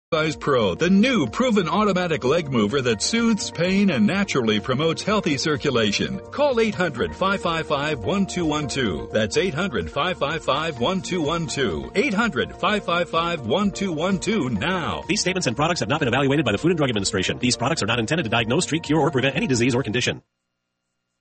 Exercise Pro, the new proven automatic leg mover that soothes pain and naturally promotes healthy circulation. Call 800-555-1212. That's 800-555-1212. 800-555-1212 now. These statements and products have not been evaluated by the Food and Drug Administration. These products are not intended to diagnose, treat, cure, or prevent any disease or condition.